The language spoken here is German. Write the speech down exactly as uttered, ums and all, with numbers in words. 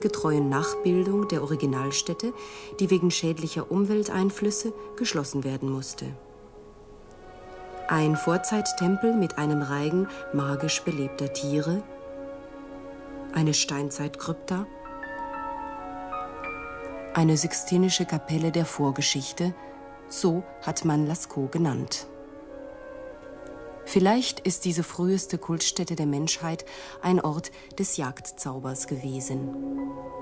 getreuen Nachbildung der Originalstätte, die wegen schädlicher Umwelteinflüsse geschlossen werden musste. Ein Vorzeittempel mit einem Reigen magisch belebter Tiere, eine Steinzeitkrypta, eine sixtinische Kapelle der Vorgeschichte, so hat man Lascaux genannt. Vielleicht ist diese früheste Kultstätte der Menschheit ein Ort des Jagdzaubers gewesen.